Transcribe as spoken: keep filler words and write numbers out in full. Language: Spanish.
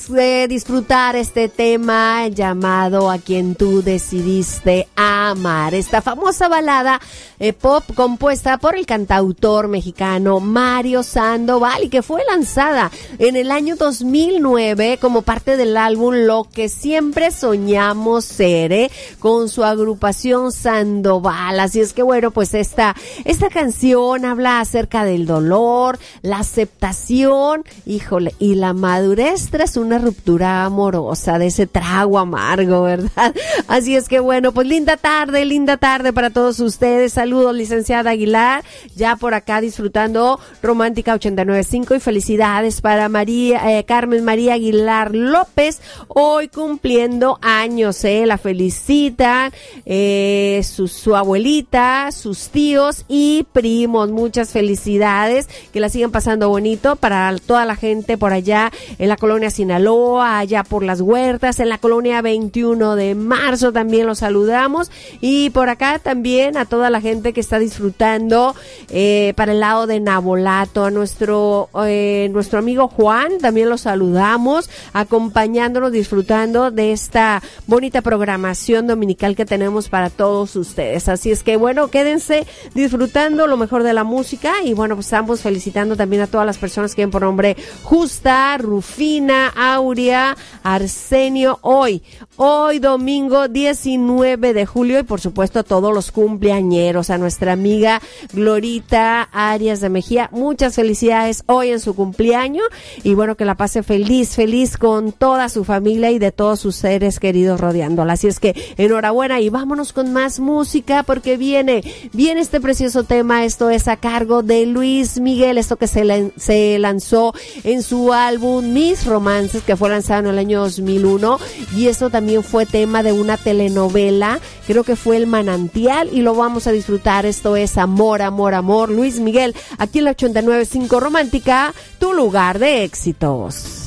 De disfrutar este tema llamado A Quien Tú Decidiste Amar, esta famosa balada eh, pop compuesta por el cantautor mexicano Mario Sandoval y que fue lanzada en el año dos mil nueve como parte del álbum Lo que siempre soñamos ser, ¿eh? Con su agrupación Sandoval. Así es que bueno, pues esta, esta canción habla acerca del dolor, la aceptación, híjole, y la madurez tras una ruptura amorosa, de ese trago amargo, ¿verdad? Así es que bueno, pues linda tarde, linda tarde para todos ustedes. Saludos, licenciada Aguilar, ya por acá disfrutando Romántica ochenta y nueve punto cinco y felicidades para María, eh, Carmen María Aguilar López, hoy cumpliendo años, eh, la felicitan, eh, su, su abuelita, sus tíos y primos. Muchas felicidades, que la sigan pasando bonito para toda la gente por allá en la colonia Sinaloa, allá por las Huertas, en la colonia veintiuno de marzo también los saludamos, y por acá también a toda la gente que está disfrutando eh, para el lado de Navolato, a nuestro eh, nuestro amigo Juan, también los saludamos, acompañándonos, disfrutando de esta bonita programación dominical que tenemos para todos ustedes. Así es que bueno, quédense disfrutando lo mejor de la música, y bueno, pues estamos felicitando también a todas las personas que vienen por nombre Justa, Rufina, Aurea, Arsenio, hoy, hoy domingo diecinueve de julio, y por supuesto a todos los cumpleañeros, a nuestra amiga Glorita Arias de Mejía, muchas felicidades hoy en su cumpleaños, y bueno, que la pase feliz, feliz con toda su familia y de todos sus seres queridos rodeándola. Así es que enhorabuena, y vámonos con más música, porque viene, viene este precioso tema. Esto es a cargo de Luis Miguel, esto que se, le, se lanzó en su álbum Mis Romances, que fue lanzado en el año dos mil uno, y esto también fue tema de una telenovela, creo que fue El Manantial, y lo vamos a disfrutar. Esto es Amor, Amor, Amor, Luis Miguel, aquí en la ochenta y nueve punto cinco Romántica, tu lugar de éxitos.